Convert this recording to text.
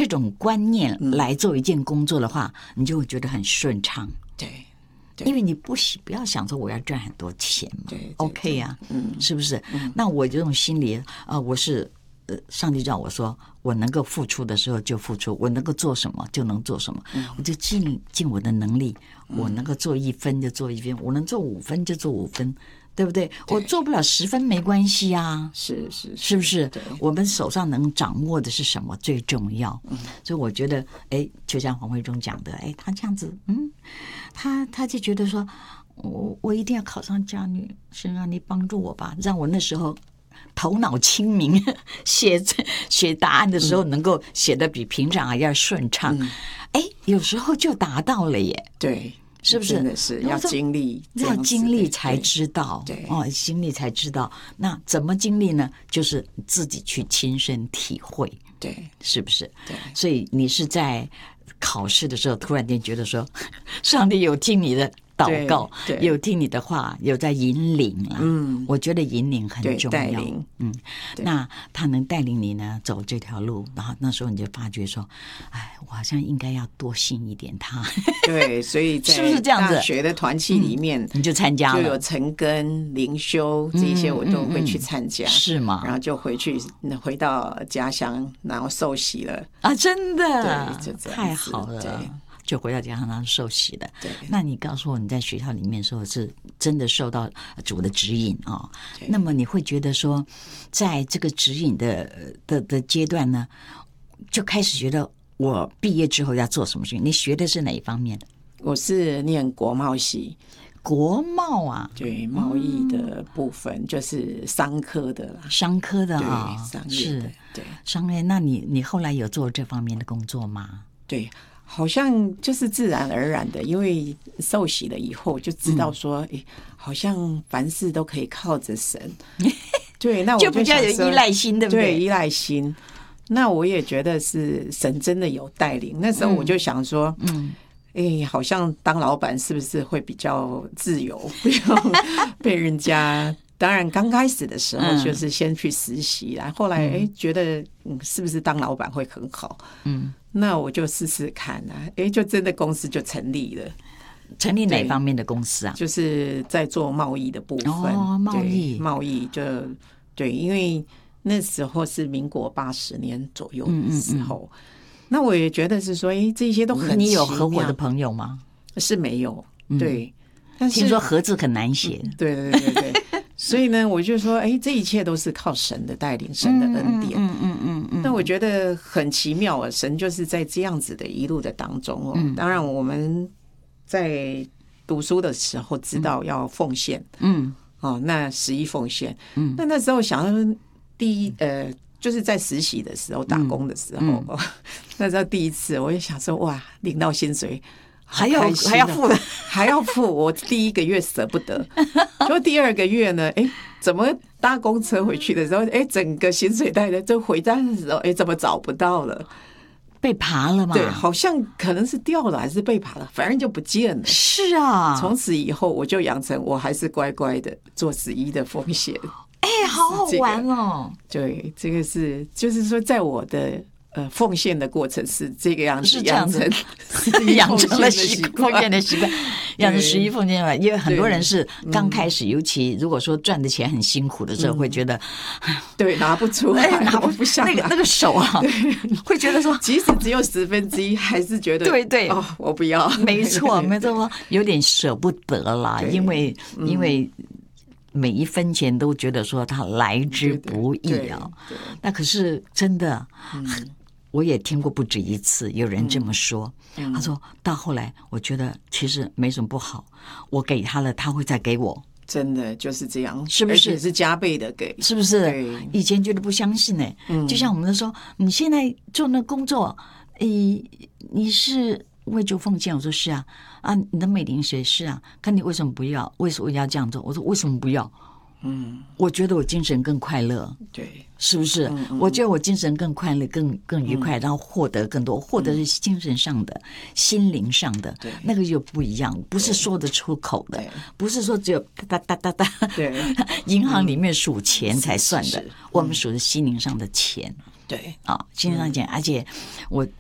种观念来做一件工作的话，你就会觉得很顺畅。 对。 因为你不要想说我要赚很多钱嘛， 对 OK 啊，是不是？那我这种心理我是上帝叫我说，我能够付出的时候就付出，我能够做什么就能做什么，我就尽我的能力，我能够做1分就做1分，我能做5分就做5分。对不对？我做不了10分没关系啊， 是不是？我们手上能掌握的是什么最重要？所以我觉得，就像黄慧忠讲的，他这样子，他就觉得说，我一定要考上家女，是让你帮助我吧，让我那时候头脑清明，写答案的时候能够写得比平常还要顺畅。有时候就达到了耶。 对。 是不是？ 真的是要经历， 要经历才知道。 对经历才知道。那怎么经历呢？就是自己去亲身体会。 对， 是不是？ 对。 所以你是在考试的时候，突然间觉得说，上帝有听你的祷告，有听你的话，有在引领了。我觉得引领很重要。 带领。 那他能带领你呢走这条路，然后那时候你就发觉说，我好像应该要多信一点他。 对，所以在是不是这样子？ 大学的团契里面， 你就参加了， 就有晨更、灵修这些，我都会去参加。 是吗？ 然后就回到家乡，然后受洗了啊！真的， 对，就这样子太好了。对，就回到家乡，然后受洗的。 对， 那你告诉我，你在学校里面说是真的受到主的指引啊？那么你会觉得说，在这个指引的阶段呢，就开始觉得我毕业之后要做什么事情？你学的是哪一方面的？ 我是念国贸系。 国贸啊？ 对，贸易的部分就是商科的啦。 商科的啊， 商业的。对， 商业。那你后来有做这方面的工作吗？ 对，好像就是自然而然的，因为受洗了以后就知道说，好像凡事都可以靠着神。对，那我就比较有依赖心，对不对？ 对，依赖心。那我也觉得是神真的有带领。那时候我就想说，好像当老板是不是会比较自由，不用被人家。当然刚开始的时候就是先去实习啦，后来觉得是不是当老板会很好，那我就试试看啊，就真的公司就成立了。 成立哪方面的公司啊？ 就是在做贸易的部分。贸易就对，因为那时候是民国80年左右的时候。那我也觉得是说，这些都很奇妙。 你有合伙的朋友吗？ 是没有，对。但是听说盒子很难写。 对。所以呢，我就说，这一切都是靠神的带领，神的恩典。那我觉得很奇妙啊，神就是在这样子的一路的当中当然我们在读书的时候知道要奉献，那11奉献，那时候想要就是在实习的时候打工的时候，那时候第一次我就想说，哇，领到薪水还要付，我第1个月舍不得，就第2个月呢，怎么搭公车回去的时候，整个薪水袋的就回家的时候，怎么找不到了？ 被扒了吗？ 对，好像可能是掉了还是被扒了，反正就不见了。 是啊， 从此以后我就养成我还是乖乖的做11的奉献。 好好玩哦！ 对，这个就是说，在我的奉献的过程是这个样子， 是这样子养成了奉献的习惯，养成11奉献了。因为很多人是刚开始，尤其如果说赚的钱很辛苦的时候，会觉得对拿不出来，拿不下来那个手啊，会觉得说， 即使只有1/10，还是觉得对我不要。 没错，有点舍不得啦，因为每一分钱都觉得说他来之不易啊。那可是真的，我也听过不止一次有人这么说。他说到后来，我觉得其实没什么不好，我给他了，他会再给我。 真的就是这样， 是不是？ 而且是加倍的给， 是不是？以前觉得不相信呢，就像我们说，你现在做那工作，你是为主奉献，我说是啊，你的美龄学是啊，看你为什么不要？为什么要这样做？我说为什么不要？我觉得我精神更快乐， 对， 是不是？我觉得我精神更快乐，更愉快，然后获得更多，获得是精神上的、心灵上的，那个又不一样，不是说得出口的，不是说只有哒哒哒哒哒， 对， 银行里面数钱才算的，我们数的心灵上的钱。 对心灵上钱，而且我